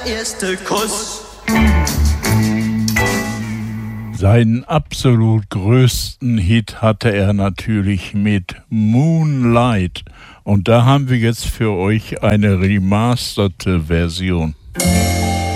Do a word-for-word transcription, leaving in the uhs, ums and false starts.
allererste Kuss. Seinen absolut größten Hit hatte er natürlich mit Moonlight. Und da haben wir jetzt für euch eine remasterte Version.